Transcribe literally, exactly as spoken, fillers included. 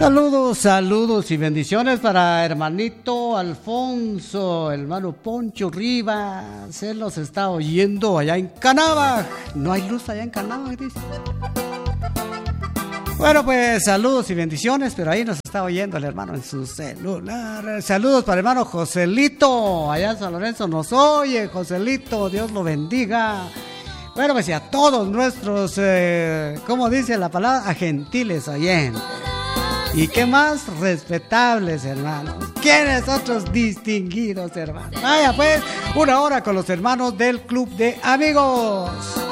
Saludos, saludos y bendiciones para hermanito Alfonso, hermano Poncho Rivas. Se los está oyendo allá en Canábac. No hay luz allá en Canábac, dice. Bueno, pues saludos y bendiciones, pero ahí nos está oyendo el hermano en su celular. Saludos para el hermano Joselito, allá en San Lorenzo nos oye, Joselito, Dios lo bendiga. Bueno, pues y a todos nuestros, eh, ¿cómo dice la palabra? A gentiles oyentes. ¿Y qué más? Respetables, hermanos. ¿Quiénes otros distinguidos, hermanos? Vaya, pues, una hora con los hermanos del Club de Amigos.